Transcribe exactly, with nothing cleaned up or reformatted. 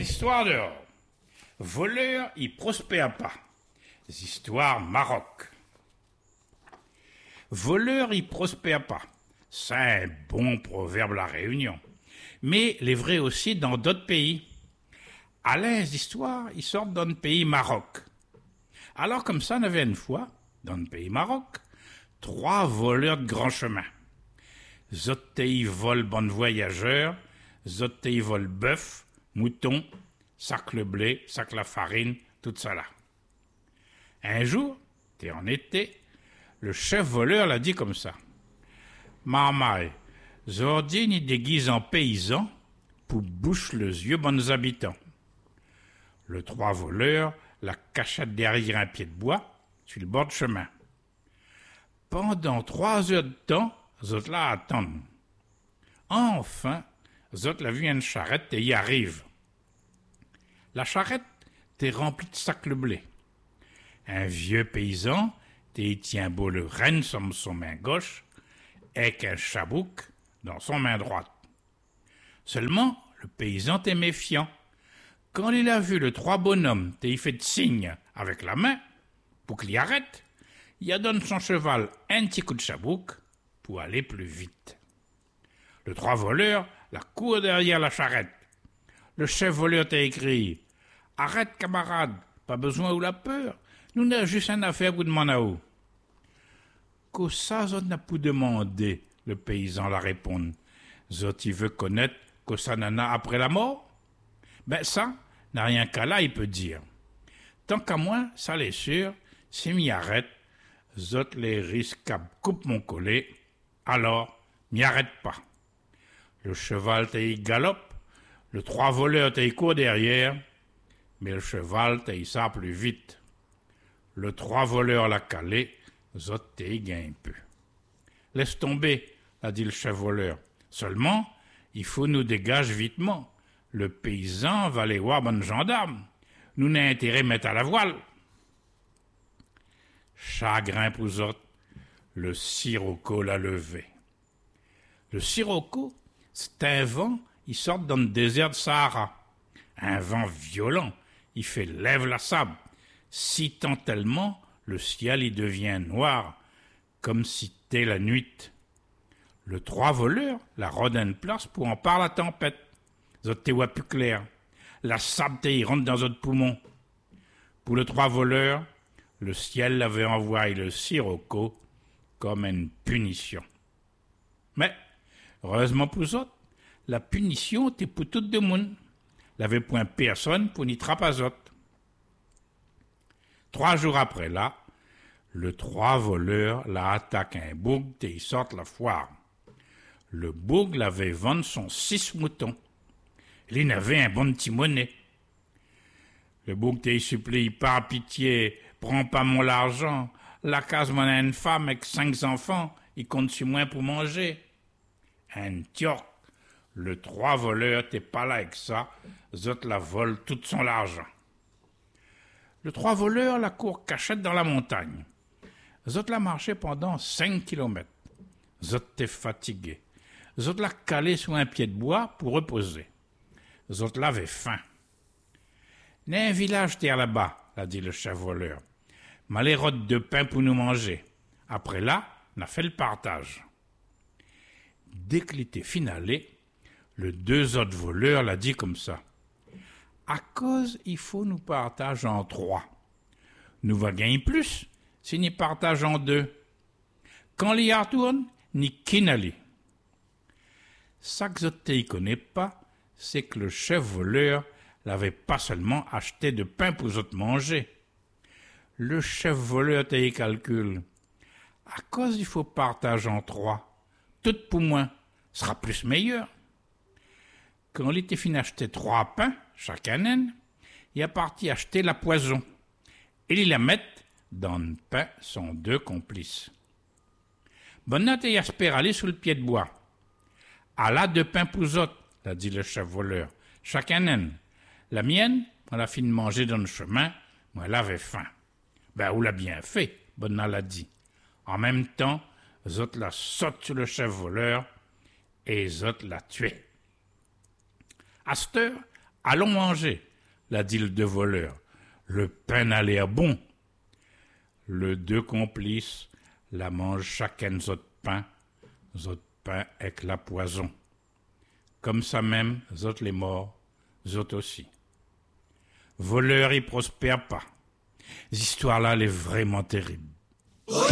histoires dehors. Voleur, il prospère pas. Histoires Maroc. Voleur, il prospère pas. C'est un bon proverbe la Réunion. Mais les vrais aussi dans d'autres pays. À l'aise d'histoire, ils sortent dans le pays Maroc. Alors comme ça, on avait une fois, dans le pays Maroc, trois voleurs de grand chemin. Zottei volent bonnes voyageurs, Zottei volent bœuf, mouton, sac le blé, sac la farine, tout ça là. Un jour, t'es en été, le chef voleur l'a dit comme ça. Marmaille, Zordi ni déguise en paysan pour bouche les yeux bonnes habitants. Le trois voleurs la cachette derrière un pied de bois sur le bord de chemin. Pendant trois heures de temps, Zot là attendent. Enfin, Zot l'a vu une charrette et y arrive. La charrette t'est remplie de sacs le blé. Un vieux paysan t'y tient beau le renne sur son main gauche et un chabouk dans son main droite. Seulement, le paysan t'est méfiant. Quand il a vu le trois bonhommes t'y fait de signe avec la main pour qu'il y arrête, il a donné son cheval un petit coup de chabouk pour aller plus vite. Le trois voleurs la court derrière la charrette. Le chef voleur t'a écrit « Arrête, camarade, pas besoin ou la peur, nous n'avons juste une affaire pour demander à vous. » Que ça, Zot n'a pas demandé, le paysan la répond. Zot, il veut connaître que ça n'en a après la mort? Ben ça, n'a rien qu'à là, il peut dire. Tant qu'à moi, ça l'est sûr, si m'y arrête, Zot les risques à coupe mon collet, alors m'y arrête pas. Le cheval t'y galope, le trois voleurs t'y court derrière, mais le cheval t'y ça plus vite. Le trois voleurs l'a calé, Zot t'y gagne un peu. Laisse tomber, a dit le chef voleur. Seulement, il faut nous dégager vitement. Le paysan va aller voir bonne gendarme. Nous n'a intérêt mettre à la voile. Chagrin pour Zot, le sirocco l'a levé. Le sirocco, c'est un vent, il sort dans le désert de Sahara. Un vent violent, il fait lève la sable. Si tant tellement, le ciel y devient noir, comme si t'es la nuit. Le trois voleurs la rôde à une place pour en parler la tempête. Zot te voit plus clair. La sable te y rentre dans votre poumon. Pour le trois voleurs, le ciel avait envoyé le sirocco comme une punition. Mais, heureusement pour Zot, la punition était pour tout le monde. L'avait point personne pour n'y trapper Zot. Trois jours après là, le trois voleurs la attaque un boug et y sortent la foire. Le boug l'avait vendu son six moutons. Il n'avait un bon petit monnaie. Le boug te supplie, par pitié, prends pas mon l'argent. La case m'en a une femme avec cinq enfants, il compte sur moi pour manger. Un tiorc, le trois voleurs t'es pas là avec ça, Zot la vole tout son argent. Le trois voleurs la court cachette dans la montagne. Zot la marché pendant cinq kilomètres. Zot t'es fatigué. Zot la calé sur un pied de bois pour reposer. Zot l'avait faim. « N'est un village terre là-bas, » a dit le chef voleur. « M'allez rote de pain pour nous manger. Après là, n'a fait le partage. » Dès qu'il était finalé, le deux autres voleurs l'a dit comme ça. « À cause, il faut nous partager en trois. Nous va gagner plus si nous partage en deux. Quand l'y retourne, ni kinali. » Ça que Zot ne connaît pas, c'est que le chef voleur l'avait pas seulement acheté de pain pour eux autres manger. Le chef voleur te calcule. À cause il faut partager en trois. Tout pour moi sera plus meilleur. Quand il était fini d'acheter trois pains, chaque année, il a parti acheter la poison. Et il la met dans le pain son deux complices. Bonne note et espère aller sous le pied de bois. À la de pain pour eux autres, l'a dit le chef voleur. Chaque année. La mienne, on l'a fini de manger dans le chemin, moi elle avait faim. Ben, on l'a bien fait, Bonna l'a dit. En même temps, Zot la saute sur le chef voleur et Zot l'a tué. À cette heure, Allons manger, la dit le deux voleurs. Le pain n'a l'air bon. Le deux complices la mangent chacun zot pain, zot pain avec la poison. Comme ça même, zot les morts, zot aussi. Voleurs, ils prospèrent pas. L'histoire là, elle est vraiment terrible.